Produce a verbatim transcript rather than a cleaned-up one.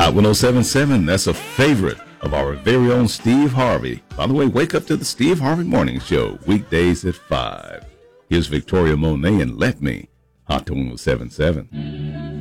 Hot ten seventy-seven, that's a favorite of our very own Steve Harvey. By the way, wake up to the Steve Harvey Morning Show, weekdays at five. Here's Victoria Monet and Let Me, Hot ten seventy-seven.